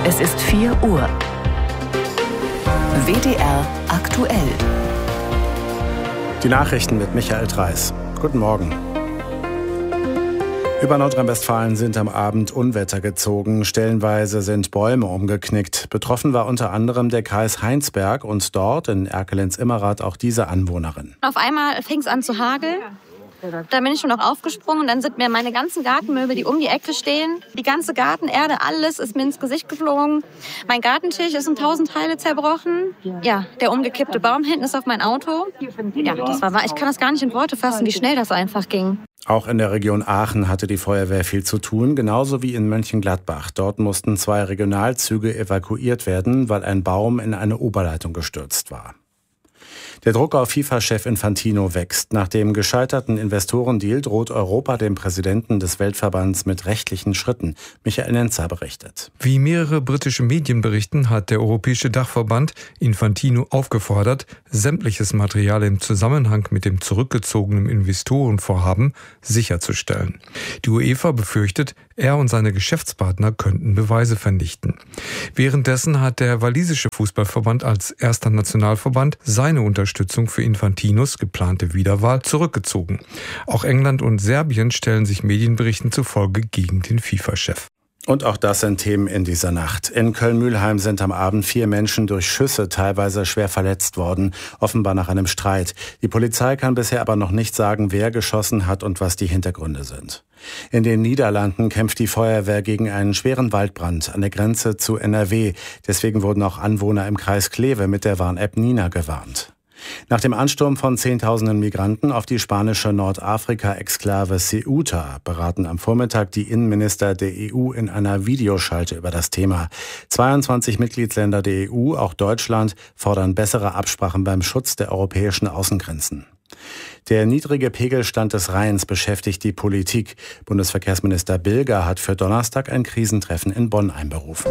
Es ist 4 Uhr. WDR aktuell. Die Nachrichten mit Michael Dreis. Guten Morgen. Über Nordrhein-Westfalen sind am Abend Unwetter gezogen. Stellenweise sind Bäume umgeknickt. Betroffen war unter anderem der Kreis Heinsberg und dort in Erkelenz-Immerath auch diese Anwohnerin. Auf einmal fing es an zu hageln. Da bin ich schon noch aufgesprungen und dann sind mir meine ganzen Gartenmöbel, die um die Ecke stehen, die ganze Gartenerde, alles ist mir ins Gesicht geflogen. Mein Gartentisch ist in 1000 Teile zerbrochen. Ja, der umgekippte Baum hinten ist auf mein Auto. Ja, das war wahr. Ich kann das gar nicht in Worte fassen, wie schnell das einfach ging. Auch in der Region Aachen hatte die Feuerwehr viel zu tun, genauso wie in Mönchengladbach. Dort mussten 2 Regionalzüge evakuiert werden, weil ein Baum in eine Oberleitung gestürzt war. Der Druck auf FIFA-Chef Infantino wächst. Nach dem gescheiterten Investorendeal droht Europa dem Präsidenten des Weltverbands mit rechtlichen Schritten. Michael Nenzer berichtet. Wie mehrere britische Medien berichten, hat der Europäische Dachverband Infantino aufgefordert, sämtliches Material im Zusammenhang mit dem zurückgezogenen Investorenvorhaben sicherzustellen. Die UEFA befürchtet, er und seine Geschäftspartner könnten Beweise vernichten. Währenddessen hat der walisische Fußballverband als erster Nationalverband seine Unterstützung für Infantinos geplante Wiederwahl zurückgezogen. Auch England und Serbien stellen sich Medienberichten zufolge gegen den FIFA-Chef. Und auch das sind Themen in dieser Nacht. In Köln-Mühlheim sind am Abend 4 Menschen durch Schüsse teilweise schwer verletzt worden, offenbar nach einem Streit. Die Polizei kann bisher aber noch nicht sagen, wer geschossen hat und was die Hintergründe sind. In den Niederlanden kämpft die Feuerwehr gegen einen schweren Waldbrand an der Grenze zu NRW. Deswegen wurden auch Anwohner im Kreis Kleve mit der Warn-App Nina gewarnt. Nach dem Ansturm von Zehntausenden Migranten auf die spanische Nordafrika-Exklave Ceuta beraten am Vormittag die Innenminister der EU in einer Videoschalte über das Thema. 22 Mitgliedsländer der EU, auch Deutschland, fordern bessere Absprachen beim Schutz der europäischen Außengrenzen. Der niedrige Pegelstand des Rheins beschäftigt die Politik. Bundesverkehrsminister Bilger hat für Donnerstag ein Krisentreffen in Bonn einberufen.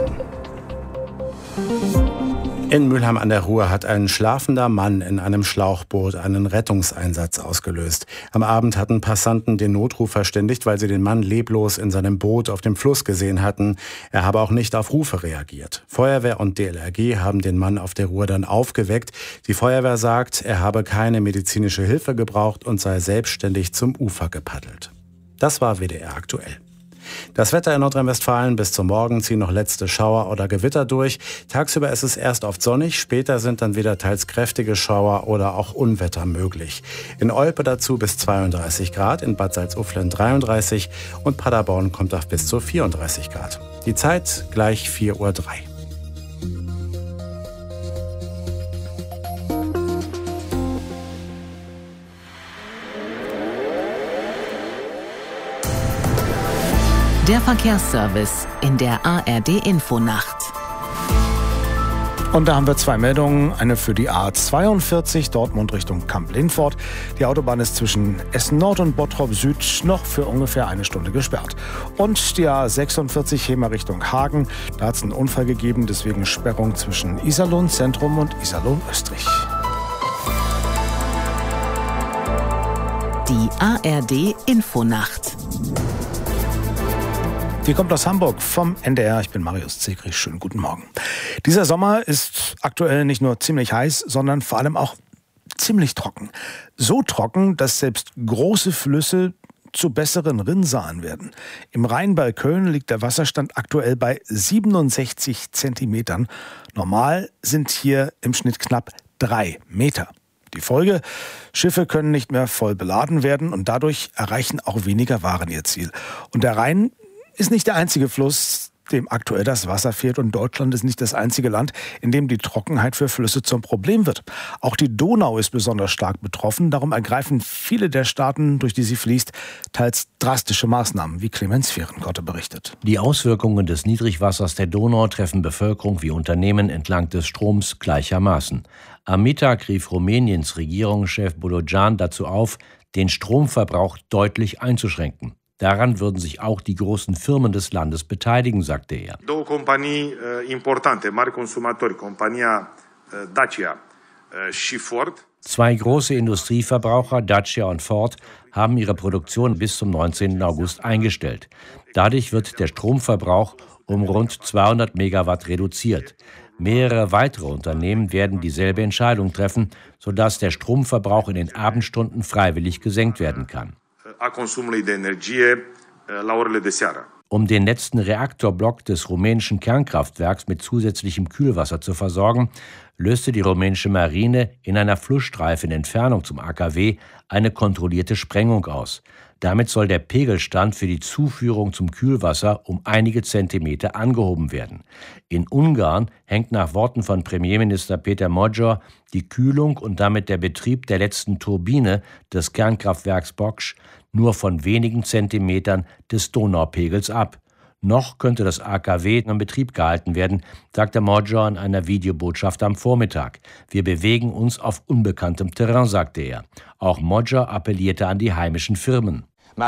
In Mülheim an der Ruhr hat ein schlafender Mann in einem Schlauchboot einen Rettungseinsatz ausgelöst. Am Abend hatten Passanten den Notruf verständigt, weil sie den Mann leblos in seinem Boot auf dem Fluss gesehen hatten. Er habe auch nicht auf Rufe reagiert. Feuerwehr und DLRG haben den Mann auf der Ruhr dann aufgeweckt. Die Feuerwehr sagt, er habe keine medizinische Hilfe gebraucht und sei selbstständig zum Ufer gepaddelt. Das war WDR aktuell. Das Wetter in Nordrhein-Westfalen: bis zum Morgen ziehen noch letzte Schauer oder Gewitter durch. Tagsüber ist es erst oft sonnig, später sind dann wieder teils kräftige Schauer oder auch Unwetter möglich. In Olpe dazu bis 32 Grad, in Bad Salzuflen 33 und Paderborn kommt auf bis zu 34 Grad. Die Zeit gleich 4:03 Uhr. Der Verkehrsservice in der ARD-Infonacht. Und da haben wir 2 Meldungen. Eine für die A42 Dortmund Richtung Kamp-Lindfort. Die Autobahn ist zwischen Essen Nord und Bottrop Süd noch für ungefähr 1 Stunde gesperrt. Und die A46 Hemer Richtung Hagen. Da hat es einen Unfall gegeben, deswegen Sperrung zwischen Iserlohn Zentrum und Iserlohn Österreich. Die ARD-Infonacht. Die kommt aus Hamburg vom NDR. Ich bin Marius Zegrich. Schönen guten Morgen. Dieser Sommer ist aktuell nicht nur ziemlich heiß, sondern vor allem auch ziemlich trocken. So trocken, dass selbst große Flüsse zu besseren Rinnsalen werden. Im Rhein bei Köln liegt der Wasserstand aktuell bei 67 Zentimetern. Normal sind hier im Schnitt knapp 3 Meter. Die Folge: Schiffe können nicht mehr voll beladen werden und dadurch erreichen auch weniger Waren ihr Ziel. Und der Rhein ist nicht der einzige Fluss, dem aktuell das Wasser fehlt, und Deutschland ist nicht das einzige Land, in dem die Trockenheit für Flüsse zum Problem wird. Auch die Donau ist besonders stark betroffen. Darum ergreifen viele der Staaten, durch die sie fließt, teils drastische Maßnahmen, wie Clemens Fehrenkotte berichtet. Die Auswirkungen des Niedrigwassers der Donau treffen Bevölkerung wie Unternehmen entlang des Stroms gleichermaßen. Am Mittag rief Rumäniens Regierungschef Bodogan dazu auf, den Stromverbrauch deutlich einzuschränken. Daran würden sich auch die großen Firmen des Landes beteiligen, sagte er. Două companii importante, mari consumatori, compania Dacia și Ford. 2 große Industrieverbraucher, Dacia und Ford, haben ihre Produktion bis zum 19. August eingestellt. Dadurch wird der Stromverbrauch um rund 200 Megawatt reduziert. Mehrere weitere Unternehmen werden dieselbe Entscheidung treffen, sodass der Stromverbrauch in den Abendstunden freiwillig gesenkt werden kann. Um den letzten Reaktorblock des rumänischen Kernkraftwerks mit zusätzlichem Kühlwasser zu versorgen, löste die rumänische Marine in einer Flussstreife in Entfernung zum AKW eine kontrollierte Sprengung aus. Damit soll der Pegelstand für die Zuführung zum Kühlwasser um einige Zentimeter angehoben werden. In Ungarn hängt nach Worten von Premierminister Péter Magyar die Kühlung und damit der Betrieb der letzten Turbine des Kernkraftwerks Bocs nur von wenigen Zentimetern des Donaupegels ab. Noch könnte das AKW in Betrieb gehalten werden, sagte Magyar in einer Videobotschaft am Vormittag. Wir bewegen uns auf unbekanntem Terrain, sagte er. Auch Magyar appellierte an die heimischen Firmen.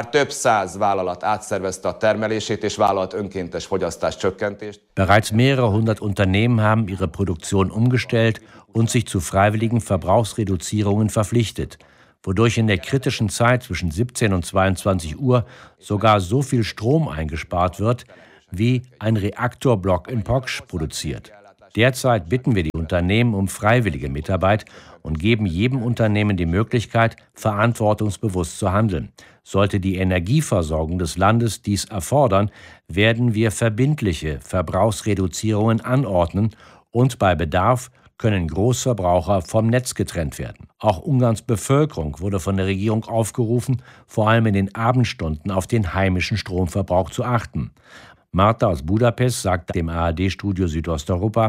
Bereits mehrere hundert Unternehmen haben ihre Produktion umgestellt und sich zu freiwilligen Verbrauchsreduzierungen verpflichtet, wodurch in der kritischen Zeit zwischen 17 und 22 Uhr sogar so viel Strom eingespart wird, wie ein Reaktorblock in Pocz produziert. Derzeit bitten wir die Unternehmen um freiwillige Mitarbeit und geben jedem Unternehmen die Möglichkeit, verantwortungsbewusst zu handeln. Sollte die Energieversorgung des Landes dies erfordern, werden wir verbindliche Verbrauchsreduzierungen anordnen und bei Bedarf können Großverbraucher vom Netz getrennt werden. Auch Ungarns Bevölkerung wurde von der Regierung aufgerufen, vor allem in den Abendstunden auf den heimischen Stromverbrauch zu achten. Marta aus Budapest sagt dem ARD-Studio Südosteuropa: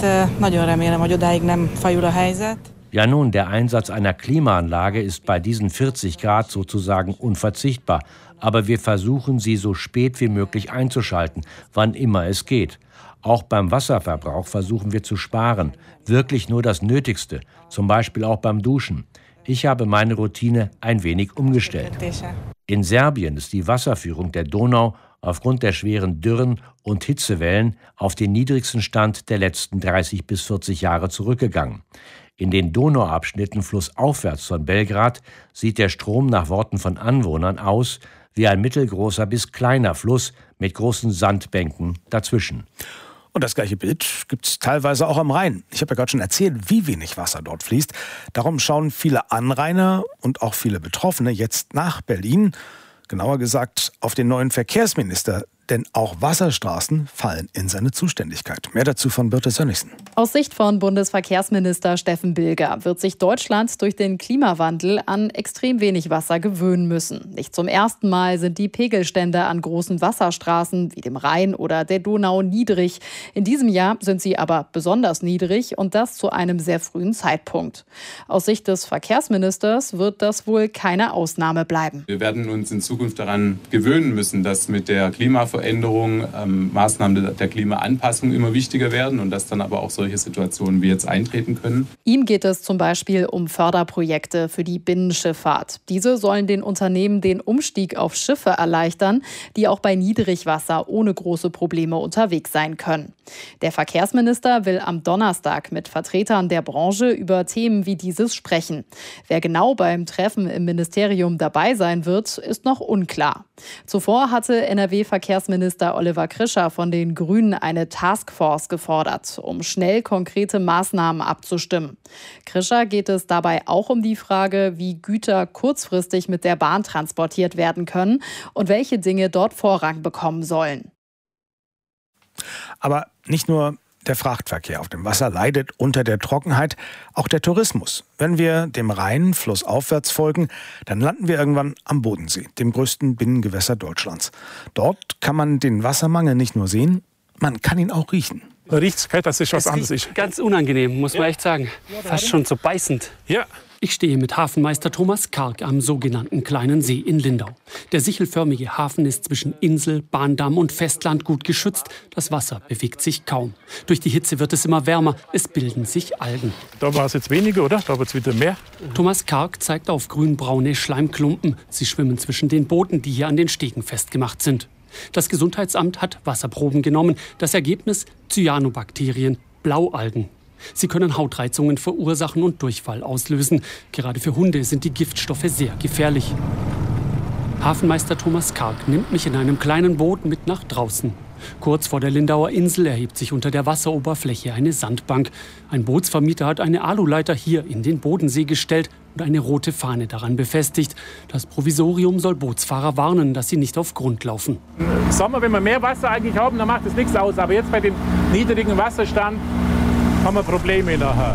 Ja nun, der Einsatz einer Klimaanlage ist bei diesen 40 Grad sozusagen unverzichtbar. Aber wir versuchen, sie so spät wie möglich einzuschalten, wann immer es geht. Auch beim Wasserverbrauch versuchen wir zu sparen. Wirklich nur das Nötigste, zum Beispiel auch beim Duschen. Ich habe meine Routine ein wenig umgestellt. In Serbien ist die Wasserführung der Donau aufgrund der schweren Dürren und Hitzewellen auf den niedrigsten Stand der letzten 30 bis 40 Jahre zurückgegangen. In den Donauabschnitten flussaufwärts von Belgrad sieht der Strom nach Worten von Anwohnern aus wie ein mittelgroßer bis kleiner Fluss mit großen Sandbänken dazwischen. Und das gleiche Bild gibt es teilweise auch am Rhein. Ich habe ja gerade schon erzählt, wie wenig Wasser dort fließt. Darum schauen viele Anrainer und auch viele Betroffene jetzt nach Berlin. Genauer gesagt auf den neuen Verkehrsminister. Denn auch Wasserstraßen fallen in seine Zuständigkeit. Mehr dazu von Birte Sönnigsen. Aus Sicht von Bundesverkehrsminister Steffen Bilger wird sich Deutschland durch den Klimawandel an extrem wenig Wasser gewöhnen müssen. Nicht zum ersten Mal sind die Pegelstände an großen Wasserstraßen wie dem Rhein oder der Donau niedrig. In diesem Jahr sind sie aber besonders niedrig und das zu einem sehr frühen Zeitpunkt. Aus Sicht des Verkehrsministers wird das wohl keine Ausnahme bleiben. Wir werden uns in Zukunft daran gewöhnen müssen, dass mit der Klimaveränderung Maßnahmen der Klimaanpassung immer wichtiger werden und dass dann aber auch solche Situationen wie jetzt eintreten können. Ihm geht es zum Beispiel um Förderprojekte für die Binnenschifffahrt. Diese sollen den Unternehmen den Umstieg auf Schiffe erleichtern, die auch bei Niedrigwasser ohne große Probleme unterwegs sein können. Der Verkehrsminister will am Donnerstag mit Vertretern der Branche über Themen wie dieses sprechen. Wer genau beim Treffen im Ministerium dabei sein wird, ist noch unklar. Zuvor hatte NRW-Verkehrsminister Oliver Krischer von den Grünen eine Taskforce gefordert, um schnell konkrete Maßnahmen abzustimmen. Krischer geht es dabei auch um die Frage, wie Güter kurzfristig mit der Bahn transportiert werden können und welche Dinge dort Vorrang bekommen sollen. Aber nicht nur der Frachtverkehr auf dem Wasser leidet unter der Trockenheit, auch der Tourismus. Wenn wir dem Rhein flussaufwärts folgen, dann landen wir irgendwann am Bodensee, dem größten Binnengewässer Deutschlands. Dort kann man den Wassermangel nicht nur sehen, man kann ihn auch riechen. Riecht's, das ist was anderes. Ganz unangenehm, muss man echt sagen. Fast schon so beißend. Ja. Ich stehe mit Hafenmeister Thomas Karg am sogenannten Kleinen See in Lindau. Der sichelförmige Hafen ist zwischen Insel, Bahndamm und Festland gut geschützt. Das Wasser bewegt sich kaum. Durch die Hitze wird es immer wärmer. Es bilden sich Algen. Da war es jetzt weniger, oder? Da wird es wieder mehr. Thomas Karg zeigt auf grünbraune Schleimklumpen. Sie schwimmen zwischen den Booten, die hier an den Stegen festgemacht sind. Das Gesundheitsamt hat Wasserproben genommen. Das Ergebnis: Cyanobakterien, Blaualgen. Sie können Hautreizungen verursachen und Durchfall auslösen. Gerade für Hunde sind die Giftstoffe sehr gefährlich. Hafenmeister Thomas Karg nimmt mich in einem kleinen Boot mit nach draußen. Kurz vor der Lindauer Insel erhebt sich unter der Wasseroberfläche eine Sandbank. Ein Bootsvermieter hat eine Aluleiter hier in den Bodensee gestellt und eine rote Fahne daran befestigt. Das Provisorium soll Bootsfahrer warnen, dass sie nicht auf Grund laufen. Im Sommer, wenn wir mehr Wasser eigentlich haben, dann macht das nichts aus. Aber jetzt bei dem niedrigen Wasserstand haben wir Probleme nachher.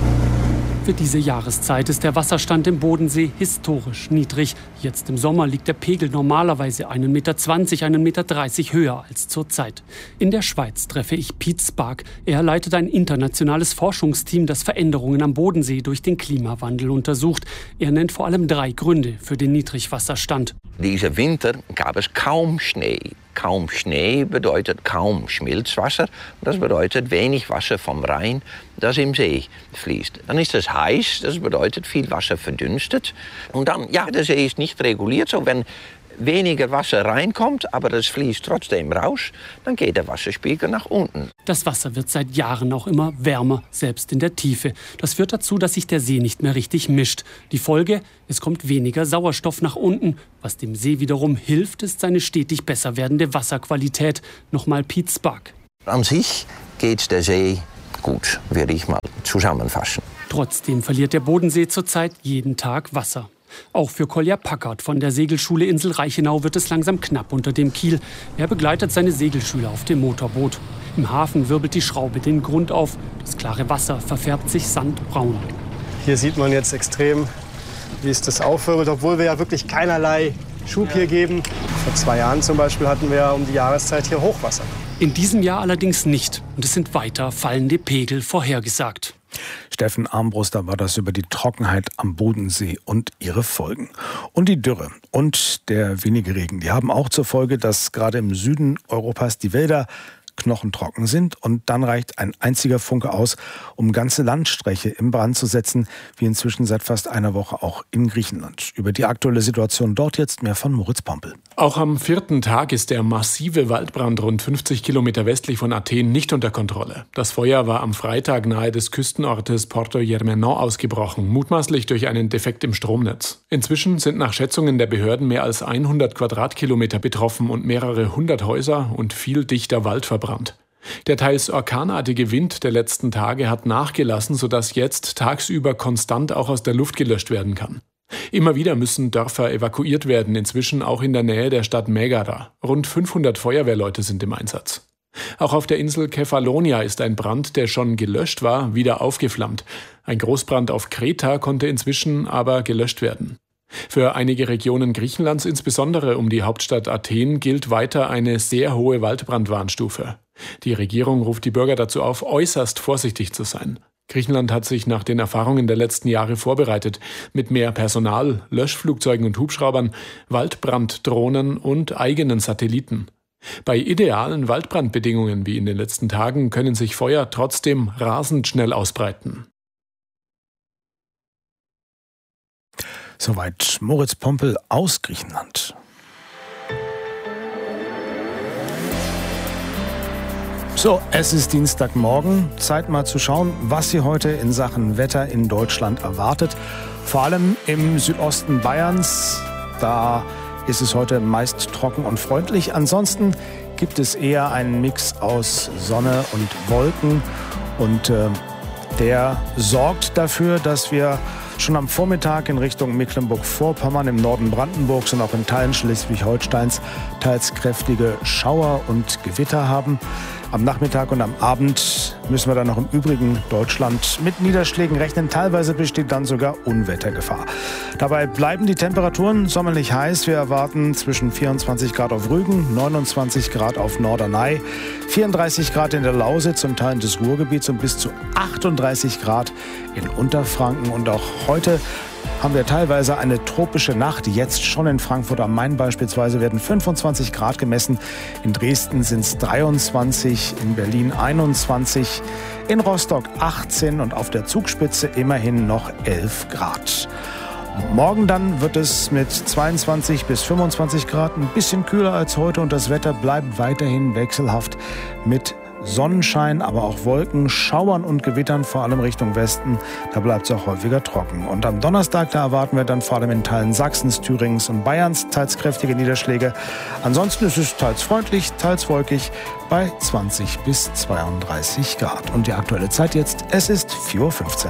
Für diese Jahreszeit ist der Wasserstand im Bodensee historisch niedrig. Jetzt im Sommer liegt der Pegel normalerweise 1,20 Meter, 1,30 Meter höher als zurzeit. In der Schweiz treffe ich Piet Spark. Er leitet ein internationales Forschungsteam, das Veränderungen am Bodensee durch den Klimawandel untersucht. Er nennt vor allem 3 Gründe für den Niedrigwasserstand. Diesen Winter gab es kaum Schnee. Kaum Schnee bedeutet kaum Schmelzwasser. Das bedeutet wenig Wasser vom Rhein, das im See fließt. Dann ist es heiß, das bedeutet viel Wasser verdünstet. Und dann, ja, der See ist nicht reguliert, so wenn weniger Wasser reinkommt, aber das fließt trotzdem raus, dann geht der Wasserspiegel nach unten. Das Wasser wird seit Jahren auch immer wärmer, selbst in der Tiefe. Das führt dazu, dass sich der See nicht mehr richtig mischt. Die Folge? Es kommt weniger Sauerstoff nach unten. Was dem See wiederum hilft, ist seine stetig besser werdende Wasserqualität. Nochmal Piet Spark. An sich geht der See gut, würde ich mal zusammenfassen. Trotzdem verliert der Bodensee zurzeit jeden Tag Wasser. Auch für Kolja Packard von der Segelschule Insel Reichenau wird es langsam knapp unter dem Kiel. Er begleitet seine Segelschüler auf dem Motorboot. Im Hafen wirbelt die Schraube den Grund auf. Das klare Wasser verfärbt sich sandbraun. Hier sieht man jetzt extrem, wie es das aufwirbelt, obwohl wir ja wirklich keinerlei Schub hier geben. Vor 2 Jahren zum Beispiel hatten wir um die Jahreszeit hier Hochwasser. In diesem Jahr allerdings nicht. Und es sind weiter fallende Pegel vorhergesagt. Steffen Armbruster war das über die Trockenheit am Bodensee und ihre Folgen. Und die Dürre und der wenige Regen, die haben auch zur Folge, dass gerade im Süden Europas die Wälder knochentrocken sind. Und dann reicht ein einziger Funke aus, um ganze Landstriche in Brand zu setzen, wie inzwischen seit fast einer Woche auch in Griechenland. Über die aktuelle Situation dort jetzt mehr von Moritz Pompel. Auch am 4. Tag ist der massive Waldbrand rund 50 Kilometer westlich von Athen nicht unter Kontrolle. Das Feuer war am Freitag nahe des Küstenortes Porto Germenon ausgebrochen, mutmaßlich durch einen Defekt im Stromnetz. Inzwischen sind nach Schätzungen der Behörden mehr als 100 Quadratkilometer betroffen und mehrere hundert Häuser und viel dichter Wald verbrannt. Der teils orkanartige Wind der letzten Tage hat nachgelassen, sodass jetzt tagsüber konstant auch aus der Luft gelöscht werden kann. Immer wieder müssen Dörfer evakuiert werden, inzwischen auch in der Nähe der Stadt Megara. Rund 500 Feuerwehrleute sind im Einsatz. Auch auf der Insel Kefalonia ist ein Brand, der schon gelöscht war, wieder aufgeflammt. Ein Großbrand auf Kreta konnte inzwischen aber gelöscht werden. Für einige Regionen Griechenlands, insbesondere um die Hauptstadt Athen, gilt weiter eine sehr hohe Waldbrandwarnstufe. Die Regierung ruft die Bürger dazu auf, äußerst vorsichtig zu sein. Griechenland hat sich nach den Erfahrungen der letzten Jahre vorbereitet, mit mehr Personal, Löschflugzeugen und Hubschraubern, Waldbranddrohnen und eigenen Satelliten. Bei idealen Waldbrandbedingungen wie in den letzten Tagen können sich Feuer trotzdem rasend schnell ausbreiten. Soweit Moritz Pompel aus Griechenland. So, es ist Dienstagmorgen. Zeit mal zu schauen, was Sie heute in Sachen Wetter in Deutschland erwartet. Vor allem im Südosten Bayerns. Da ist es heute meist trocken und freundlich. Ansonsten gibt es eher einen Mix aus Sonne und Wolken. Und der sorgt dafür, dass wir schon am Vormittag in Richtung Mecklenburg-Vorpommern, im Norden Brandenburgs und auch in Teilen Schleswig-Holsteins teils kräftige Schauer und Gewitter haben. Am Nachmittag und am Abend müssen wir dann noch im übrigen Deutschland mit Niederschlägen rechnen. Teilweise besteht dann sogar Unwettergefahr. Dabei bleiben die Temperaturen sommerlich heiß. Wir erwarten zwischen 24 Grad auf Rügen, 29 Grad auf Norderney, 34 Grad in der Lausitz und Teilen des Ruhrgebiets und bis zu 38 Grad in Unterfranken. Und auch heute haben wir teilweise eine tropische Nacht. Jetzt schon in Frankfurt am Main beispielsweise werden 25 Grad gemessen. In Dresden sind es 23, in Berlin 21, in Rostock 18 und auf der Zugspitze immerhin noch 11 Grad. Morgen dann wird es mit 22 bis 25 Grad ein bisschen kühler als heute und das Wetter bleibt weiterhin wechselhaft mit Sonnenschein, aber auch Wolken, Schauern und Gewittern, vor allem Richtung Westen. Da bleibt es auch häufiger trocken. Und am Donnerstag, da erwarten wir dann vor allem in Teilen Sachsens, Thüringens und Bayerns teils kräftige Niederschläge. Ansonsten ist es teils freundlich, teils wolkig bei 20 bis 32 Grad. Und die aktuelle Zeit jetzt, es ist 4:15 Uhr.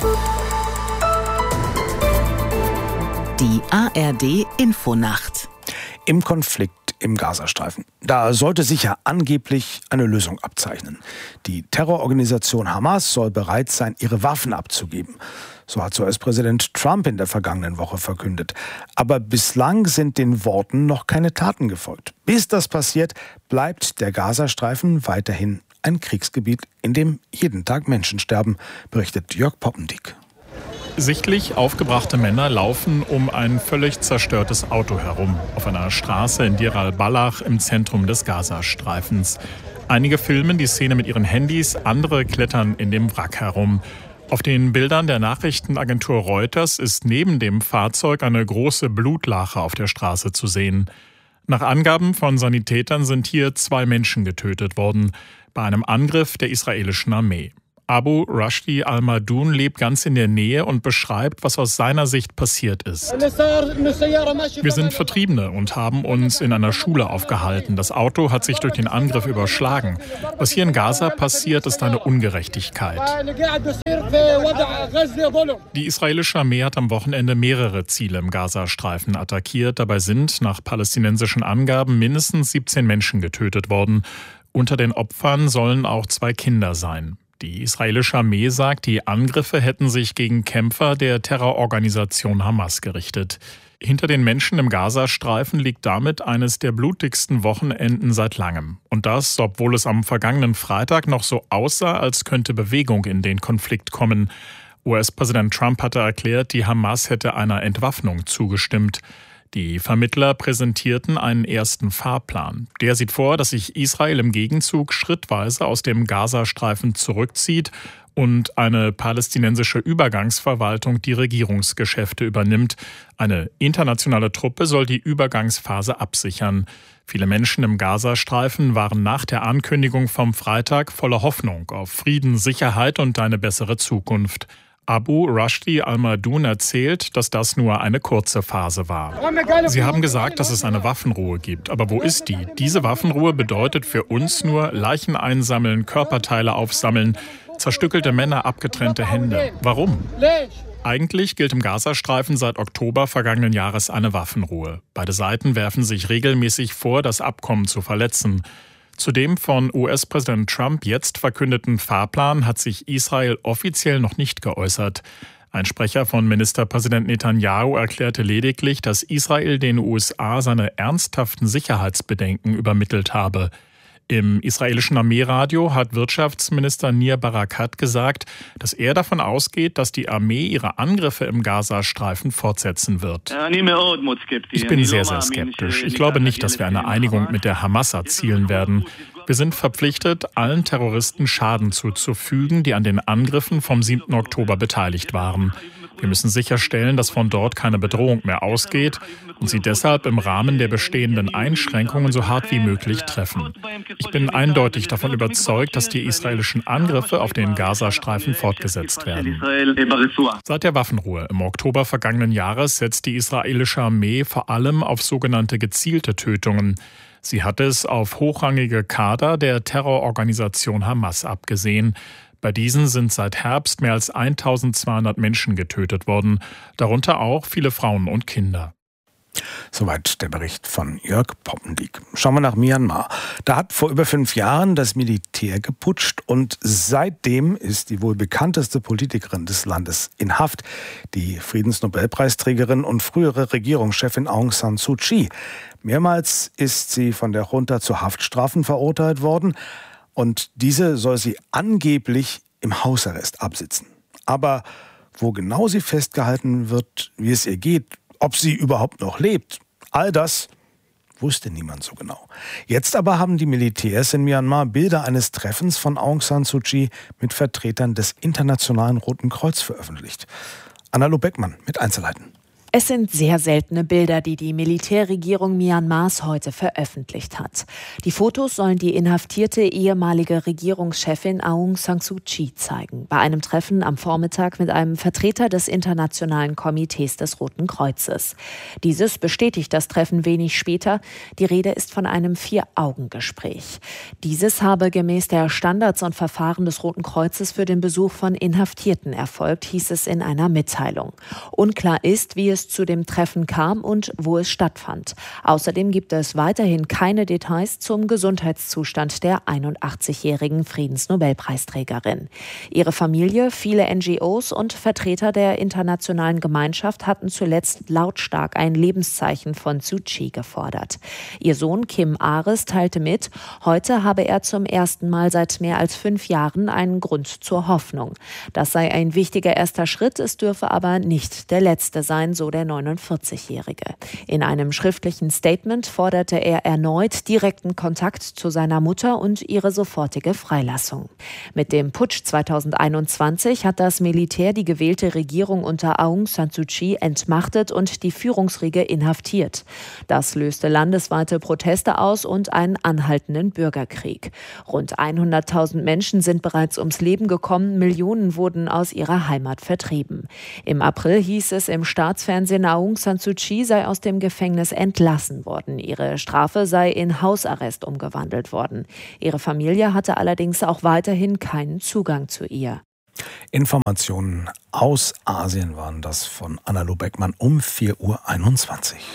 Die ARD Infonacht. Im Konflikt im Gazastreifen. Da sollte sich ja angeblich eine Lösung abzeichnen. Die Terrororganisation Hamas soll bereit sein, ihre Waffen abzugeben. So hat US-Präsident Trump in der vergangenen Woche verkündet. Aber bislang sind den Worten noch keine Taten gefolgt. Bis das passiert, bleibt der Gazastreifen weiterhin ein Kriegsgebiet, in dem jeden Tag Menschen sterben, berichtet Jörg Poppendiek. Sichtlich aufgebrachte Männer laufen um ein völlig zerstörtes Auto herum, auf einer Straße in Deir al-Balach im Zentrum des Gazastreifens. Einige filmen die Szene mit ihren Handys, andere klettern in dem Wrack herum. Auf den Bildern der Nachrichtenagentur Reuters ist neben dem Fahrzeug eine große Blutlache auf der Straße zu sehen. Nach Angaben von Sanitätern sind hier 2 Menschen getötet worden, bei einem Angriff der israelischen Armee. Abu Rashdi al-Madoun lebt ganz in der Nähe und beschreibt, was aus seiner Sicht passiert ist. Wir sind Vertriebene und haben uns in einer Schule aufgehalten. Das Auto hat sich durch den Angriff überschlagen. Was hier in Gaza passiert, ist eine Ungerechtigkeit. Die israelische Armee hat am Wochenende mehrere Ziele im Gazastreifen attackiert. Dabei sind nach palästinensischen Angaben mindestens 17 Menschen getötet worden. Unter den Opfern sollen auch 2 Kinder sein. Die israelische Armee sagt, die Angriffe hätten sich gegen Kämpfer der Terrororganisation Hamas gerichtet. Hinter den Menschen im Gazastreifen liegt damit eines der blutigsten Wochenenden seit langem. Und das, obwohl es am vergangenen Freitag noch so aussah, als könnte Bewegung in den Konflikt kommen. US-Präsident Trump hatte erklärt, die Hamas hätte einer Entwaffnung zugestimmt. Die Vermittler präsentierten einen ersten Fahrplan. Der sieht vor, dass sich Israel im Gegenzug schrittweise aus dem Gazastreifen zurückzieht und eine palästinensische Übergangsverwaltung die Regierungsgeschäfte übernimmt. Eine internationale Truppe soll die Übergangsphase absichern. Viele Menschen im Gazastreifen waren nach der Ankündigung vom Freitag voller Hoffnung auf Frieden, Sicherheit und eine bessere Zukunft. Abu Rashdi al-Madoun erzählt, dass das nur eine kurze Phase war. Sie haben gesagt, dass es eine Waffenruhe gibt. Aber wo ist die? Diese Waffenruhe bedeutet für uns nur Leichen einsammeln, Körperteile aufsammeln, zerstückelte Männer, abgetrennte Hände. Warum? Eigentlich gilt im Gazastreifen seit Oktober vergangenen Jahres eine Waffenruhe. Beide Seiten werfen sich regelmäßig vor, das Abkommen zu verletzen. Zu dem von US-Präsident Trump jetzt verkündeten Fahrplan hat sich Israel offiziell noch nicht geäußert. Ein Sprecher von Ministerpräsident Netanyahu erklärte lediglich, dass Israel den USA seine ernsthaften Sicherheitsbedenken übermittelt habe. Im israelischen Armeeradio hat Wirtschaftsminister Nir Barakat gesagt, dass er davon ausgeht, dass die Armee ihre Angriffe im Gazastreifen fortsetzen wird. Ich bin sehr, sehr skeptisch. Ich glaube nicht, dass wir eine Einigung mit der Hamas erzielen werden. Wir sind verpflichtet, allen Terroristen Schaden zuzufügen, die an den Angriffen vom 7. Oktober beteiligt waren. Wir müssen sicherstellen, dass von dort keine Bedrohung mehr ausgeht und sie deshalb im Rahmen der bestehenden Einschränkungen so hart wie möglich treffen. Ich bin eindeutig davon überzeugt, dass die israelischen Angriffe auf den Gazastreifen fortgesetzt werden. Seit der Waffenruhe im Oktober vergangenen Jahres setzt die israelische Armee vor allem auf sogenannte gezielte Tötungen. Sie hat es auf hochrangige Kader der Terrororganisation Hamas abgesehen. Bei diesen sind seit Herbst mehr als 1200 Menschen getötet worden, darunter auch viele Frauen und Kinder. Soweit der Bericht von Jörg Poppendiek. Schauen wir nach Myanmar. Da hat vor über 5 Jahren das Militär geputscht und seitdem ist die wohl bekannteste Politikerin des Landes in Haft, die Friedensnobelpreisträgerin und frühere Regierungschefin Aung San Suu Kyi. Mehrmals ist sie von der Junta zu Haftstrafen verurteilt worden und diese soll sie angeblich im Hausarrest absitzen. Aber wo genau sie festgehalten wird, wie es ihr geht, ob sie überhaupt noch lebt, all das wusste niemand so genau. Jetzt aber haben die Militärs in Myanmar Bilder eines Treffens von Aung San Suu Kyi mit Vertretern des Internationalen Roten Kreuz veröffentlicht. Anna Beckmann mit Einzelheiten. Es sind sehr seltene Bilder, die die Militärregierung Myanmars heute veröffentlicht hat. Die Fotos sollen die inhaftierte ehemalige Regierungschefin Aung San Suu Kyi zeigen, bei einem Treffen am Vormittag mit einem Vertreter des Internationalen Komitees des Roten Kreuzes. Dieses bestätigt das Treffen wenig später. Die Rede ist von einem 4-Augen-Gespräch. Dieses habe gemäß der Standards und Verfahren des Roten Kreuzes für den Besuch von Inhaftierten erfolgt, hieß es in einer Mitteilung. Unklar ist, wie es zu dem Treffen kam und wo es stattfand. Außerdem gibt es weiterhin keine Details zum Gesundheitszustand der 81-jährigen Friedensnobelpreisträgerin. Ihre Familie, viele NGOs und Vertreter der internationalen Gemeinschaft hatten zuletzt lautstark ein Lebenszeichen von Suu Kyi gefordert. Ihr Sohn Kim Aris teilte mit, heute habe er zum ersten Mal seit mehr als 5 Jahren einen Grund zur Hoffnung. Das sei ein wichtiger erster Schritt, es dürfe aber nicht der letzte sein, so der 49-Jährige. In einem schriftlichen Statement forderte er erneut direkten Kontakt zu seiner Mutter und ihre sofortige Freilassung. Mit dem Putsch 2021 hat das Militär die gewählte Regierung unter Aung San Suu Kyi entmachtet und die Führungsriege inhaftiert. Das löste landesweite Proteste aus und einen anhaltenden Bürgerkrieg. Rund 100.000 Menschen sind bereits ums Leben gekommen, Millionen wurden aus ihrer Heimat vertrieben. Im April hieß es im Staatsfernsehen, Aung San Suu Kyi sei aus dem Gefängnis entlassen worden. Ihre Strafe sei in Hausarrest umgewandelt worden. Ihre Familie hatte allerdings auch weiterhin keinen Zugang zu ihr. Informationen aus Asien waren das von Anna-Lu Beckmann um 4:21 Uhr.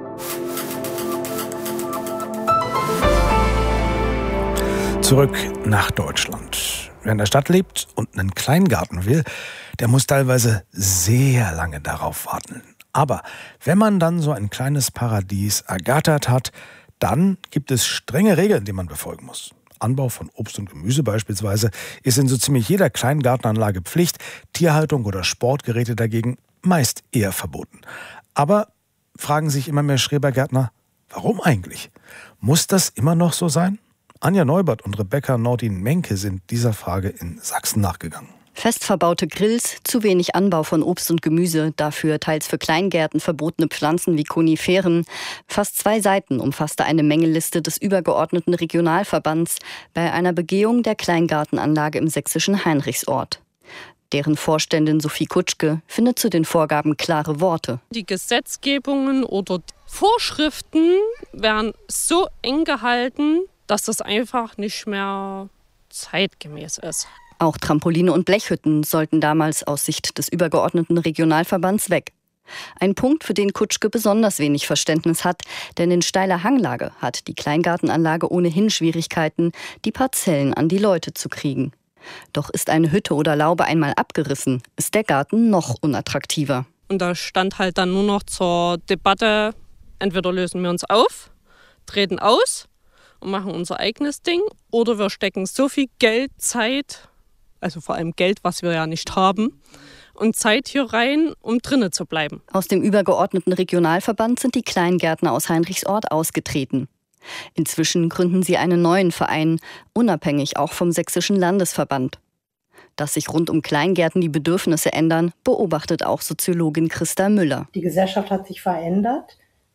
Zurück nach Deutschland. Wer in der Stadt lebt und einen Kleingarten will, der muss teilweise sehr lange darauf warten. Aber wenn man dann so ein kleines Paradies ergattert hat, dann gibt es strenge Regeln, die man befolgen muss. Anbau von Obst und Gemüse beispielsweise ist in so ziemlich jeder Kleingartenanlage Pflicht, Tierhaltung oder Sportgeräte dagegen meist eher verboten. Aber fragen sich immer mehr Schrebergärtner, warum eigentlich? Muss das immer noch so sein? Anja Neubert und Rebecca Nordin-Menke sind dieser Frage in Sachsen nachgegangen. Fest verbaute Grills, zu wenig Anbau von Obst und Gemüse, dafür teils für Kleingärten verbotene Pflanzen wie Koniferen. Fast 2 Seiten umfasste eine Mängeliste des übergeordneten Regionalverbands bei einer Begehung der Kleingartenanlage im sächsischen Heinrichsort. Deren Vorständin Sophie Kutschke findet zu den Vorgaben klare Worte. Die Gesetzgebungen oder Vorschriften werden so eng gehalten, dass das einfach nicht mehr zeitgemäß ist. Auch Trampoline und Blechhütten sollten damals aus Sicht des übergeordneten Regionalverbands weg. Ein Punkt, für den Kutschke besonders wenig Verständnis hat, denn in steiler Hanglage hat die Kleingartenanlage ohnehin Schwierigkeiten, die Parzellen an die Leute zu kriegen. Doch ist eine Hütte oder Laube einmal abgerissen, ist der Garten noch unattraktiver. Und da stand halt dann nur noch zur Debatte, entweder lösen wir uns auf, treten aus und machen unser eigenes Ding, oder wir stecken so viel Geld, Zeit, also vor allem Geld, was wir ja nicht haben, und Zeit hier rein, um drinnen zu bleiben. Aus dem übergeordneten Regionalverband sind die Kleingärtner aus Heinrichsort ausgetreten. Inzwischen gründen sie einen neuen Verein, unabhängig auch vom sächsischen Landesverband. Dass sich rund um Kleingärten die Bedürfnisse ändern, beobachtet auch Soziologin Christa Müller. Die Gesellschaft hat sich verändert.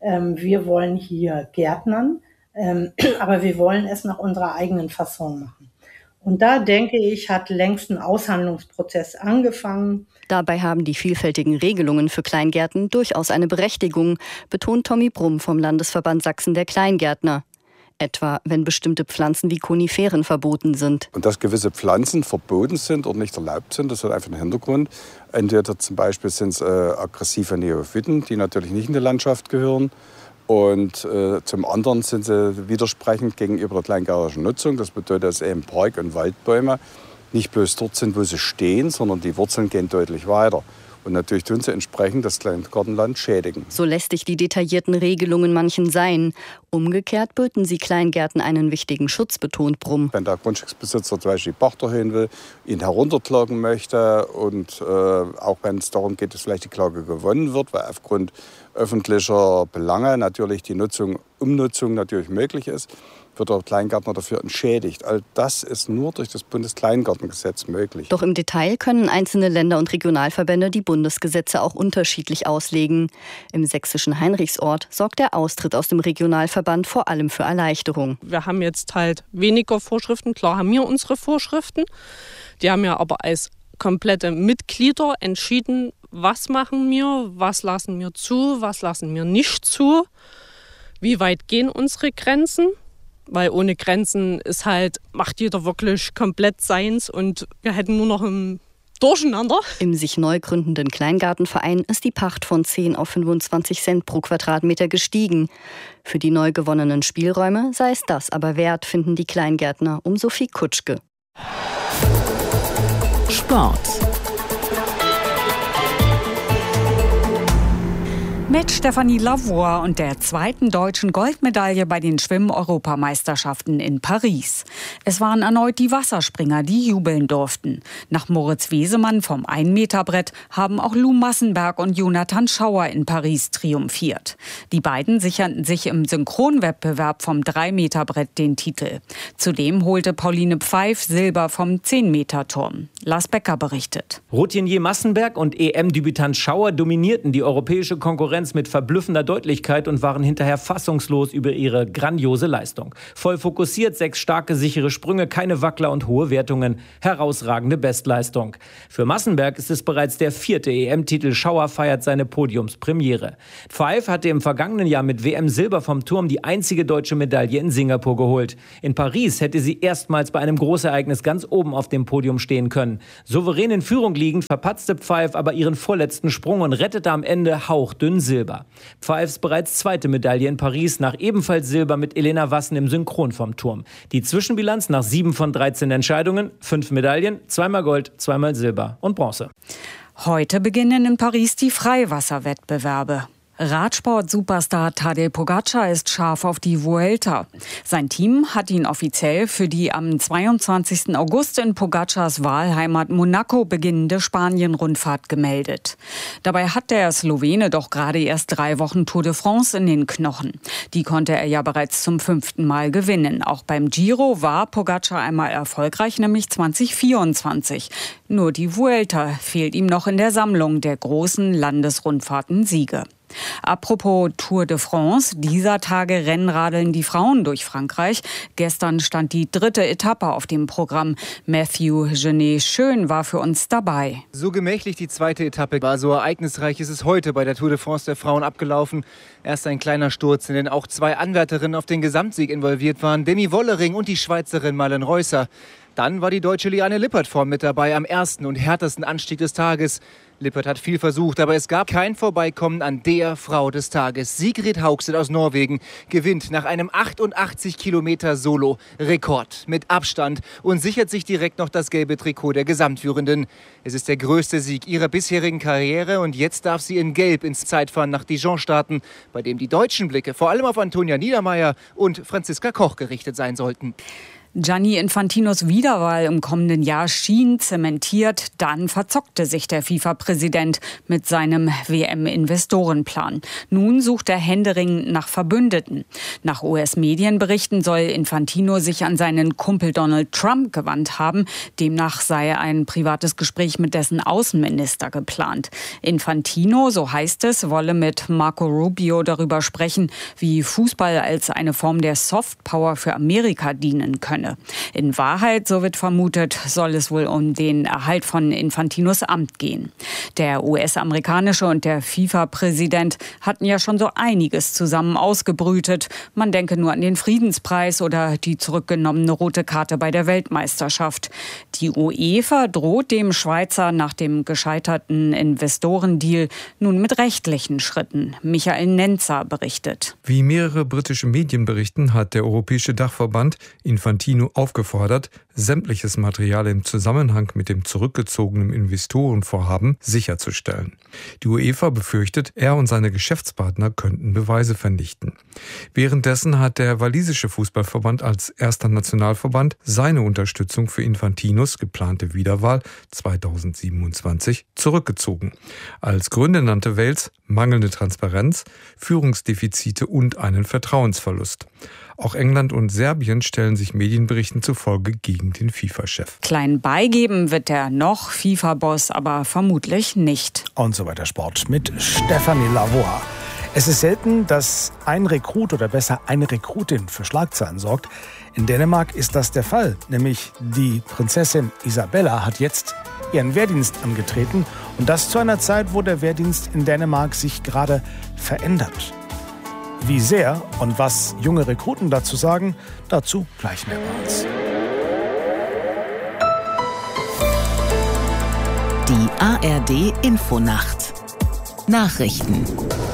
Wir wollen hier gärtnern, aber wir wollen es nach unserer eigenen Fasson machen. Und da, denke ich, hat längst ein Aushandlungsprozess angefangen. Dabei haben die vielfältigen Regelungen für Kleingärten durchaus eine Berechtigung, betont Tommy Brumm vom Landesverband Sachsen der Kleingärtner. Etwa, wenn bestimmte Pflanzen wie Koniferen verboten sind. Und dass gewisse Pflanzen verboten sind oder nicht erlaubt sind, das hat einfach einen Hintergrund. Entweder zum Beispiel sind es aggressive Neophyten, die natürlich nicht in die Landschaft gehören. Und zum anderen sind sie widersprechend gegenüber der kleingärtnerischen Nutzung. Das bedeutet, dass eben Park- und Waldbäume nicht bloß dort sind, wo sie stehen, sondern die Wurzeln gehen deutlich weiter. Und natürlich tun sie entsprechend das Kleingartenland schädigen. So lästig die detaillierten Regelungen manchen sein. Umgekehrt böten sie Kleingärten einen wichtigen Schutz, betont Brumm. Wenn der Grundstücksbesitzer zum Beispiel die Pacht erhöhen will, ihn herunterklagen möchte und auch wenn es darum geht, dass vielleicht die Klage gewonnen wird, weil aufgrund öffentlicher Belange natürlich die Umnutzung natürlich möglich ist, wird der Kleingärtner dafür entschädigt. All das ist nur durch das Bundeskleingartengesetz möglich. Doch im Detail können einzelne Länder und Regionalverbände die Bundesgesetze auch unterschiedlich auslegen. Im sächsischen Heinrichsort sorgt der Austritt aus dem Regionalverband vor allem für Erleichterung. Wir haben jetzt halt weniger Vorschriften. Klar haben wir unsere Vorschriften. Die haben ja aber als komplette Mitglieder entschieden, was machen wir, was lassen wir zu, was lassen wir nicht zu. Wie weit gehen unsere Grenzen? Weil ohne Grenzen ist halt, macht jeder wirklich komplett seins und wir hätten nur noch ein Durcheinander. Im sich neu gründenden Kleingartenverein ist die Pacht von 10 auf 25 Cent pro Quadratmeter gestiegen. Für die neu gewonnenen Spielräume sei es das aber wert, finden die Kleingärtner um Sophie Kutschke. Sport. Mit Stefanie Lavoie und der zweiten deutschen Goldmedaille bei den Schwimm-Europameisterschaften in Paris. Es waren erneut die Wasserspringer, die jubeln durften. Nach Moritz Wesemann vom 1-Meter-Brett haben auch Lou Massenberg und Jonathan Schauer in Paris triumphiert. Die beiden sicherten sich im Synchronwettbewerb vom 3-Meter-Brett den Titel. Zudem holte Pauline Pfeif Silber vom 10-Meter-Turm. Lars Becker berichtet. Routinier Massenberg und EM-Debütant Schauer dominierten die europäische Konkurrenz mit verblüffender Deutlichkeit und waren hinterher fassungslos über ihre grandiose Leistung. Voll fokussiert, 6 starke, sichere Sprünge, keine Wackler und hohe Wertungen. Herausragende Bestleistung. Für Massenberg ist es bereits der 4. EM-Titel. Schauer feiert seine Podiumspremiere. Pfeif hatte im vergangenen Jahr mit WM-Silber vom Turm die einzige deutsche Medaille in Singapur geholt. In Paris hätte sie erstmals bei einem Großereignis ganz oben auf dem Podium stehen können. Souverän in Führung liegend verpatzte Pfeif aber ihren vorletzten Sprung und rettete am Ende hauchdünn Silber. Pfeifs bereits 2. Medaille in Paris, nach ebenfalls Silber mit Elena Wassen im Synchron vom Turm. Die Zwischenbilanz nach 7 von 13 Entscheidungen, 5 Medaillen, 2-mal Gold, 2-mal Silber und Bronze. Heute beginnen in Paris die Freiwasserwettbewerbe. Radsport-Superstar Tadej Pogačar ist scharf auf die Vuelta. Sein Team hat ihn offiziell für die am 22. August in Pogačars Wahlheimat Monaco beginnende Spanien-Rundfahrt gemeldet. Dabei hat der Slowene doch gerade erst 3 Wochen Tour de France in den Knochen. Die konnte er ja bereits zum 5. Mal gewinnen. Auch beim Giro war Pogačar einmal erfolgreich, nämlich 2024. Nur die Vuelta fehlt ihm noch in der Sammlung der großen Landesrundfahrten-Siege. Apropos Tour de France, dieser Tage rennradeln die Frauen durch Frankreich. Gestern stand die 3. Etappe auf dem Programm. Matthew Genet-Schön war für uns dabei. So gemächlich die 2. Etappe war, so ereignisreich ist es heute bei der Tour de France der Frauen abgelaufen. Erst ein kleiner Sturz, in den auch 2 Anwärterinnen auf den Gesamtsieg involviert waren. Demi Wollering und die Schweizerin Malen Reusser. Dann war die deutsche Liane Lippert vorn mit dabei am ersten und härtesten Anstieg des Tages. Lippert hat viel versucht, aber es gab kein Vorbeikommen an der Frau des Tages. Sigrid Haugstedt aus Norwegen gewinnt nach einem 88 Kilometer Solo Rekord mit Abstand und sichert sich direkt noch das gelbe Trikot der Gesamtführenden. Es ist der größte Sieg ihrer bisherigen Karriere und jetzt darf sie in Gelb ins Zeitfahren nach Dijon starten, bei dem die deutschen Blicke vor allem auf Antonia Niedermeyer und Franziska Koch gerichtet sein sollten. Gianni Infantinos Wiederwahl im kommenden Jahr schien zementiert. Dann verzockte sich der FIFA-Präsident mit seinem WM-Investorenplan. Nun sucht er händeringend nach Verbündeten. Nach US-Medienberichten soll Infantino sich an seinen Kumpel Donald Trump gewandt haben. Demnach sei ein privates Gespräch mit dessen Außenminister geplant. Infantino, so heißt es, wolle mit Marco Rubio darüber sprechen, wie Fußball als eine Form der Softpower für Amerika dienen könne. In Wahrheit, so wird vermutet, soll es wohl um den Erhalt von Infantinos Amt gehen. Der US-amerikanische und der FIFA-Präsident hatten ja schon so einiges zusammen ausgebrütet. Man denke nur an den Friedenspreis oder die zurückgenommene rote Karte bei der Weltmeisterschaft. Die UEFA droht dem Schweizer nach dem gescheiterten Investorendeal nun mit rechtlichen Schritten. Michael Nenzer berichtet. Wie mehrere britische Medien berichten, hat der Europäische Dachverband Infantino aufgefordert, sämtliches Material im Zusammenhang mit dem zurückgezogenen Investorenvorhaben sicherzustellen. Die UEFA befürchtet, er und seine Geschäftspartner könnten Beweise vernichten. Währenddessen hat der walisische Fußballverband als erster Nationalverband seine Unterstützung für Infantinos geplante Wiederwahl 2027 zurückgezogen. Als Gründe nannte Wales mangelnde Transparenz, Führungsdefizite und einen Vertrauensverlust. Auch England und Serbien stellen sich Medienberichten zufolge gegen den FIFA-Chef. Klein beigeben wird der noch FIFA-Boss aber vermutlich nicht. Und so weiter Sport mit Stefanie Lavoie. Es ist selten, dass ein Rekrut oder besser eine Rekrutin für Schlagzeilen sorgt. In Dänemark ist das der Fall. Nämlich die Prinzessin Isabella hat jetzt ihren Wehrdienst angetreten. Und das zu einer Zeit, wo der Wehrdienst in Dänemark sich gerade verändert. Wie sehr und was junge Rekruten dazu sagen, dazu gleich mehr bei uns. Die ARD-Infonacht. Nachrichten.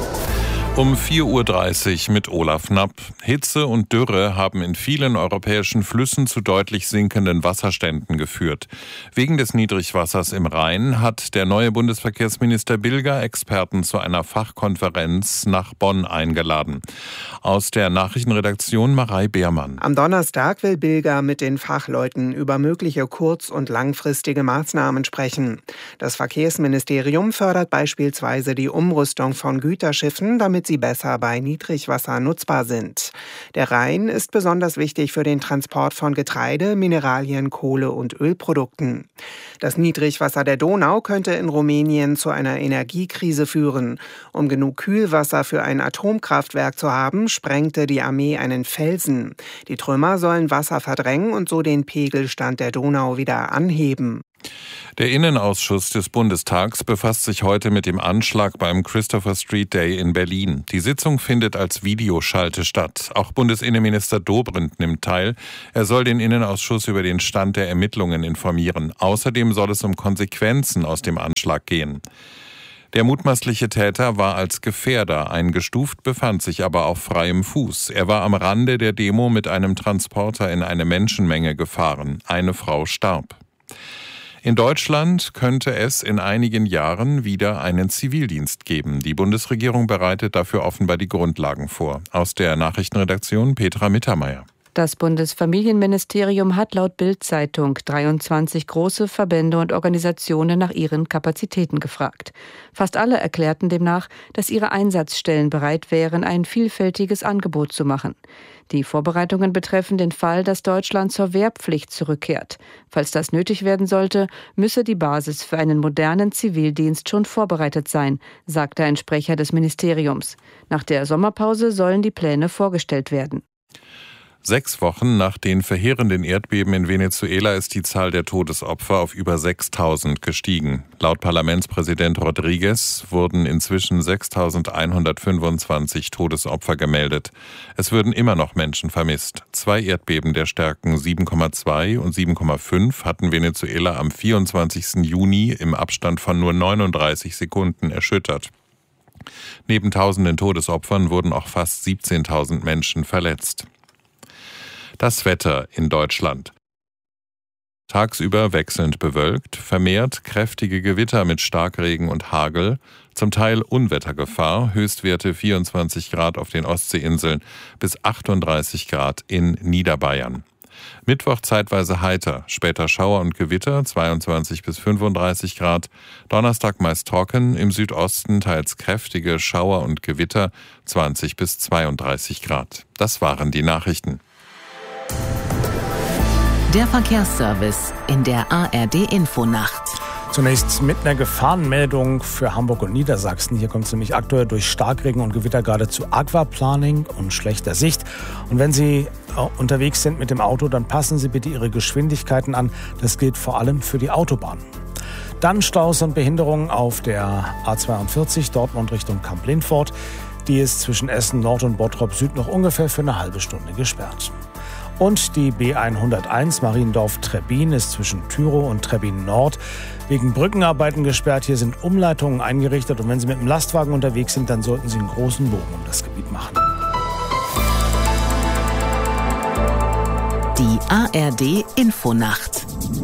Um 4:30 Uhr mit Olaf Knapp. Hitze und Dürre haben in vielen europäischen Flüssen zu deutlich sinkenden Wasserständen geführt. Wegen des Niedrigwassers im Rhein hat der neue Bundesverkehrsminister Bilger Experten zu einer Fachkonferenz nach Bonn eingeladen. Aus der Nachrichtenredaktion Marei Beermann. Am Donnerstag will Bilger mit den Fachleuten über mögliche kurz- und langfristige Maßnahmen sprechen. Das Verkehrsministerium fördert beispielsweise die Umrüstung von Güterschiffen, damit sie besser bei Niedrigwasser nutzbar sind. Der Rhein ist besonders wichtig für den Transport von Getreide, Mineralien, Kohle und Ölprodukten. Das Niedrigwasser der Donau könnte in Rumänien zu einer Energiekrise führen. Um genug Kühlwasser für ein Atomkraftwerk zu haben, sprengte die Armee einen Felsen. Die Trümmer sollen Wasser verdrängen und so den Pegelstand der Donau wieder anheben. Der Innenausschuss des Bundestags befasst sich heute mit dem Anschlag beim Christopher Street Day in Berlin. Die Sitzung findet als Videoschalte statt. Auch Bundesinnenminister Dobrindt nimmt teil. Er soll den Innenausschuss über den Stand der Ermittlungen informieren. Außerdem soll es um Konsequenzen aus dem Anschlag gehen. Der mutmaßliche Täter war als Gefährder eingestuft, befand sich aber auf freiem Fuß. Er war am Rande der Demo mit einem Transporter in eine Menschenmenge gefahren. Eine Frau starb. In Deutschland könnte es in einigen Jahren wieder einen Zivildienst geben. Die Bundesregierung bereitet dafür offenbar die Grundlagen vor. Aus der Nachrichtenredaktion Petra Mittermeier. Das Bundesfamilienministerium hat laut Bild-Zeitung 23 große Verbände und Organisationen nach ihren Kapazitäten gefragt. Fast alle erklärten demnach, dass ihre Einsatzstellen bereit wären, ein vielfältiges Angebot zu machen. Die Vorbereitungen betreffen den Fall, dass Deutschland zur Wehrpflicht zurückkehrt. Falls das nötig werden sollte, müsse die Basis für einen modernen Zivildienst schon vorbereitet sein, sagte ein Sprecher des Ministeriums. Nach der Sommerpause sollen die Pläne vorgestellt werden. 6 Wochen nach den verheerenden Erdbeben in Venezuela ist die Zahl der Todesopfer auf über 6.000 gestiegen. Laut Parlamentspräsident Rodriguez wurden inzwischen 6.125 Todesopfer gemeldet. Es würden immer noch Menschen vermisst. 2 Erdbeben der Stärken 7,2 und 7,5 hatten Venezuela am 24. Juni im Abstand von nur 39 Sekunden erschüttert. Neben tausenden Todesopfern wurden auch fast 17.000 Menschen verletzt. Das Wetter in Deutschland. Tagsüber wechselnd bewölkt, vermehrt kräftige Gewitter mit Starkregen und Hagel, zum Teil Unwettergefahr, Höchstwerte 24 Grad auf den Ostseeinseln bis 38 Grad in Niederbayern. Mittwoch zeitweise heiter, später Schauer und Gewitter 22 bis 35 Grad, Donnerstag meist trocken, im Südosten teils kräftige Schauer und Gewitter 20 bis 32 Grad. Das waren die Nachrichten. Der Verkehrsservice in der ARD-Infonacht. Zunächst mit einer Gefahrenmeldung für Hamburg und Niedersachsen. Hier kommt es nämlich aktuell durch Starkregen und Gewitter gerade zu Aquaplaning und schlechter Sicht. Und wenn Sie unterwegs sind mit dem Auto, dann passen Sie bitte Ihre Geschwindigkeiten an. Das gilt vor allem für die Autobahn. Dann Staus und Behinderungen auf der A42 Dortmund Richtung Kamp-Lindfort. Die ist zwischen Essen Nord und Bottrop Süd noch ungefähr für eine halbe Stunde gesperrt. Und die B101 Mariendorf-Trebbin ist zwischen Tyrow und Trebbin Nord wegen Brückenarbeiten gesperrt. Hier sind Umleitungen eingerichtet und wenn Sie mit dem Lastwagen unterwegs sind, dann sollten Sie einen großen Bogen um das Gebiet machen. Die ARD-Infonacht.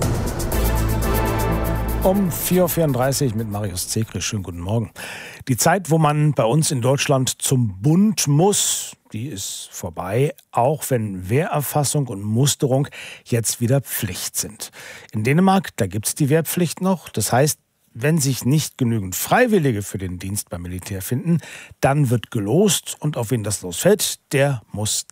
Um 4.34 Uhr mit Marius Zegrich. Schönen guten Morgen. Die Zeit, wo man bei uns in Deutschland zum Bund muss, die ist vorbei, auch wenn Wehrerfassung und Musterung jetzt wieder Pflicht sind. In Dänemark, da gibt es die Wehrpflicht noch. Das heißt, wenn sich nicht genügend Freiwillige für den Dienst beim Militär finden, dann wird gelost und auf wen das losfällt, der muss dann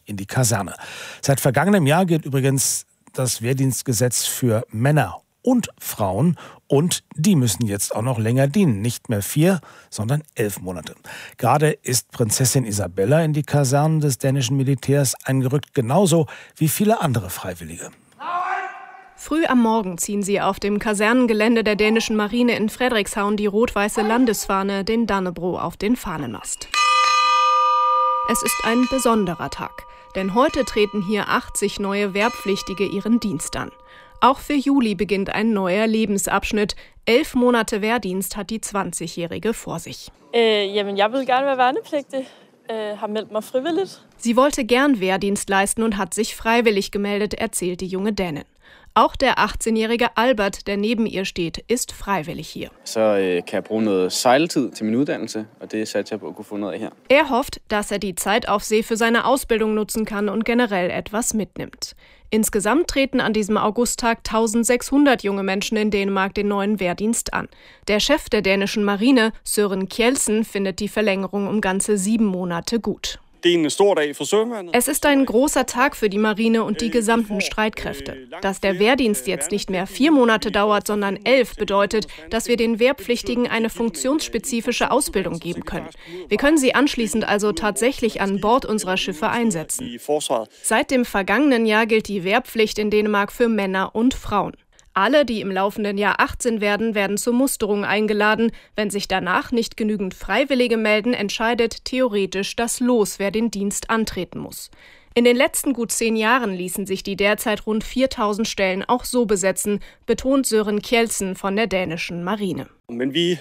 in die Kaserne. Seit vergangenem Jahr gilt übrigens das Wehrdienstgesetz für Männer und Frauen und die müssen jetzt auch noch länger dienen. Nicht mehr 4, sondern 11 Monate. Gerade ist Prinzessin Isabella in die Kasernen des dänischen Militärs eingerückt, genauso wie viele andere Freiwillige. Früh am Morgen ziehen sie auf dem Kasernengelände der dänischen Marine in Frederikshavn die rot-weiße Landesfahne, den Dannebrog, auf den Fahnenmast. Es ist ein besonderer Tag, denn heute treten hier 80 neue Wehrpflichtige ihren Dienst an. Auch für Juli beginnt ein neuer Lebensabschnitt. 11 Monate Wehrdienst hat die 20-Jährige vor sich. Jamen, jeg vil gerne være værnepligtig. Har meldt mig frivilligt. Sie wollte gern Wehrdienst leisten und hat sich freiwillig gemeldet, erzählt die junge Dänin. Auch der 18-jährige Albert, der neben ihr steht, ist freiwillig hier. Så kan jeg bruge noget sejltid til min uddannelse, og det satser jeg på at kunne få noget af her. Er hofft, dass er die Zeit auf See für seine Ausbildung nutzen kann und generell etwas mitnimmt. Insgesamt treten an diesem Augusttag 1600 junge Menschen in Dänemark den neuen Wehrdienst an. Der Chef der dänischen Marine, Søren Kjeldsen, findet die Verlängerung um ganze 7 Monate gut. Es ist ein großer Tag für die Marine und die gesamten Streitkräfte. Dass der Wehrdienst jetzt nicht mehr 4 Monate dauert, sondern 11, bedeutet, dass wir den Wehrpflichtigen eine funktionsspezifische Ausbildung geben können. Wir können sie anschließend also tatsächlich an Bord unserer Schiffe einsetzen. Seit dem vergangenen Jahr gilt die Wehrpflicht in Dänemark für Männer und Frauen. Alle, die im laufenden Jahr 18 werden, werden zur Musterung eingeladen. Wenn sich danach nicht genügend Freiwillige melden, entscheidet theoretisch das Los, wer den Dienst antreten muss. In den letzten gut 10 Jahren ließen sich die derzeit rund 4000 Stellen auch so besetzen, betont Søren Kjeldsen von der dänischen Marine. Wir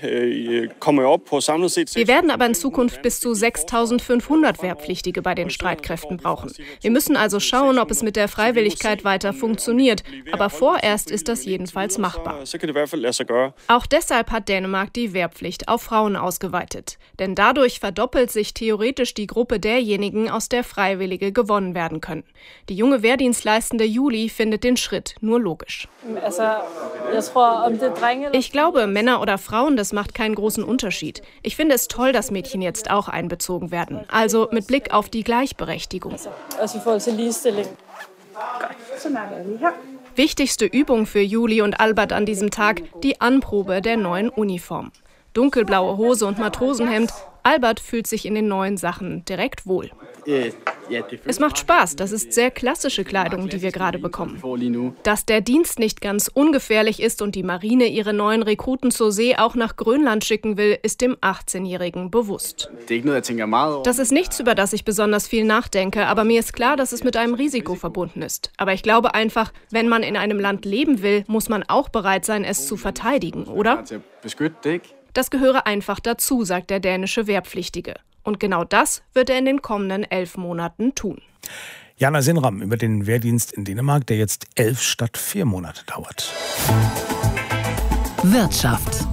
werden aber in Zukunft bis zu 6500 Wehrpflichtige bei den Streitkräften brauchen. Wir müssen also schauen, ob es mit der Freiwilligkeit weiter funktioniert. Aber vorerst ist das jedenfalls machbar. Auch deshalb hat Dänemark die Wehrpflicht auf Frauen ausgeweitet. Denn dadurch verdoppelt sich theoretisch die Gruppe derjenigen, aus der Freiwillige gewonnen werden können. Die junge Wehrdienstleistende Juli findet den Schritt nur logisch. Ich glaube, Männer oder Frauen, das macht keinen großen Unterschied. Ich finde es toll, dass Mädchen jetzt auch einbezogen werden. Also mit Blick auf die Gleichberechtigung. Wichtigste Übung für Juli und Albert an diesem Tag, die Anprobe der neuen Uniform. Dunkelblaue Hose und Matrosenhemd. Albert fühlt sich in den neuen Sachen direkt wohl. Es macht Spaß, das ist sehr klassische Kleidung, die wir gerade bekommen. Dass der Dienst nicht ganz ungefährlich ist und die Marine ihre neuen Rekruten zur See auch nach Grönland schicken will, ist dem 18-Jährigen bewusst. Das ist nichts, über das ich besonders viel nachdenke, aber mir ist klar, dass es mit einem Risiko verbunden ist. Aber ich glaube einfach, wenn man in einem Land leben will, muss man auch bereit sein, es zu verteidigen, oder? Das gehöre einfach dazu, sagt der dänische Wehrpflichtige. Und genau das wird er in den kommenden 11 Monaten tun. Jana Sinram über den Wehrdienst in Dänemark, der jetzt 11 statt 4 Monate dauert. Wirtschaft.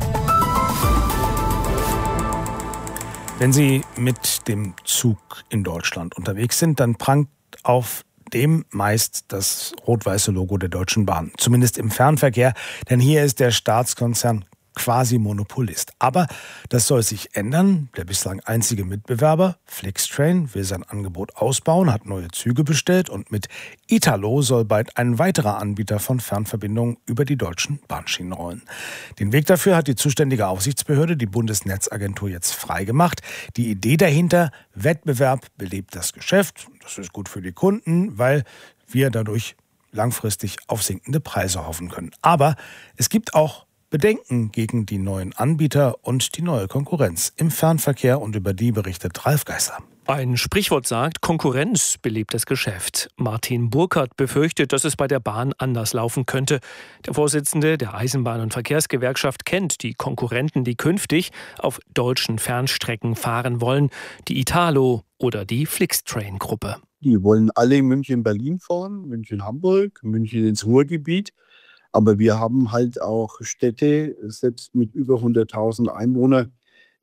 Wenn Sie mit dem Zug in Deutschland unterwegs sind, dann prangt auf dem meist das rot-weiße Logo der Deutschen Bahn. Zumindest im Fernverkehr, denn hier ist der Staatskonzern quasi Monopolist. Aber das soll sich ändern. Der bislang einzige Mitbewerber, Flixtrain, will sein Angebot ausbauen, hat neue Züge bestellt und mit Italo soll bald ein weiterer Anbieter von Fernverbindungen über die deutschen Bahnschienen rollen. Den Weg dafür hat die zuständige Aufsichtsbehörde, die Bundesnetzagentur, jetzt freigemacht. Die Idee dahinter: Wettbewerb belebt das Geschäft. Das ist gut für die Kunden, weil wir dadurch langfristig auf sinkende Preise hoffen können. Aber es gibt auch Bedenken gegen die neuen Anbieter und die neue Konkurrenz im Fernverkehr, und über die berichtet Ralf Geißler. Ein Sprichwort sagt, Konkurrenz belebt das Geschäft. Martin Burkhardt befürchtet, dass es bei der Bahn anders laufen könnte. Der Vorsitzende der Eisenbahn- und Verkehrsgewerkschaft kennt die Konkurrenten, die künftig auf deutschen Fernstrecken fahren wollen, die Italo oder die Flixtrain-Gruppe. Die wollen alle München-Berlin fahren, München-Hamburg, München ins Ruhrgebiet. Aber wir haben halt auch Städte, selbst mit über 100.000 Einwohnern,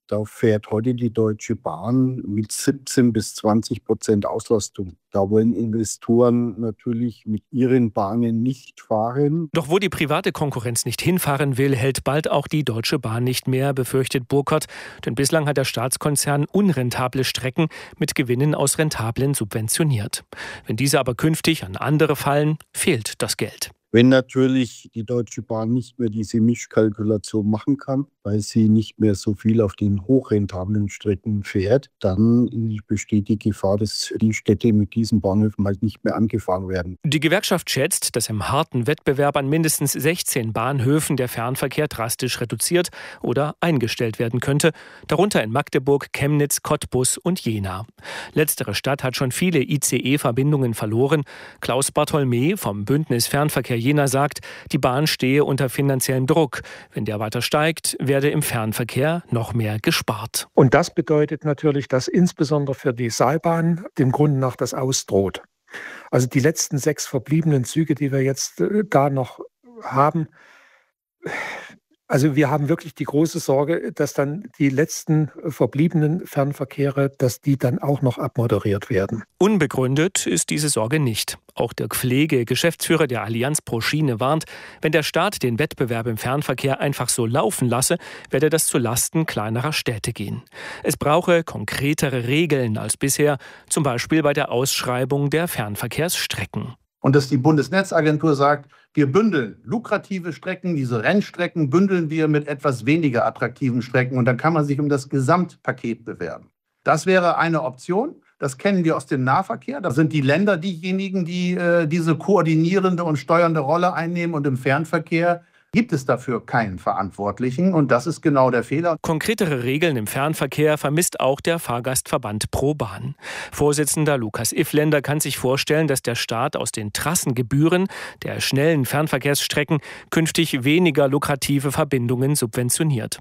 Da fährt heute die Deutsche Bahn mit 17-20% Auslastung. Da wollen Investoren natürlich mit ihren Bahnen nicht fahren. Doch wo die private Konkurrenz nicht hinfahren will, hält bald auch die Deutsche Bahn nicht mehr, befürchtet Burkhardt. Denn bislang hat der Staatskonzern unrentable Strecken mit Gewinnen aus rentablen subventioniert. Wenn diese aber künftig an andere fallen, fehlt das Geld. Wenn natürlich die Deutsche Bahn nicht mehr diese Mischkalkulation machen kann, weil sie nicht mehr so viel auf den hochrentablen Strecken fährt, dann besteht die Gefahr, dass die Städte mit diesen Bahnhöfen halt nicht mehr angefahren werden. Die Gewerkschaft schätzt, dass im harten Wettbewerb an mindestens 16 Bahnhöfen der Fernverkehr drastisch reduziert oder eingestellt werden könnte, darunter in Magdeburg, Chemnitz, Cottbus und Jena. Letztere Stadt hat schon viele ICE-Verbindungen verloren. Klaus Bartholmä vom Bündnis Fernverkehr Jena sagt, die Bahn stehe unter finanziellem Druck. Wenn der weiter steigt, werde im Fernverkehr noch mehr gespart. Und das bedeutet natürlich, dass insbesondere für die Seilbahn dem Grunde nach das ausdroht. Also die letzten 6 verbliebenen Züge, die wir jetzt da noch haben, also wir haben wirklich die große Sorge, dass dann die letzten verbliebenen Fernverkehre, dass die dann auch noch abmoderiert werden. Unbegründet ist diese Sorge nicht. Auch Dirk Pflege, Geschäftsführer der Allianz pro Schiene, warnt, wenn der Staat den Wettbewerb im Fernverkehr einfach so laufen lasse, werde das zulasten kleinerer Städte gehen. Es brauche konkretere Regeln als bisher, zum Beispiel bei der Ausschreibung der Fernverkehrsstrecken. Und dass die Bundesnetzagentur sagt, wir bündeln lukrative Strecken, diese Rennstrecken bündeln wir mit etwas weniger attraktiven Strecken und dann kann man sich um das Gesamtpaket bewerben. Das wäre eine Option. Das kennen wir aus dem Nahverkehr. Da sind die Länder diejenigen, die diese koordinierende und steuernde Rolle einnehmen. Und im Fernverkehr gibt es dafür keinen Verantwortlichen. Und das ist genau der Fehler. Konkretere Regeln im Fernverkehr vermisst auch der Fahrgastverband ProBahn. Vorsitzender Lukas Iffländer kann sich vorstellen, dass der Staat aus den Trassengebühren der schnellen Fernverkehrsstrecken künftig weniger lukrative Verbindungen subventioniert.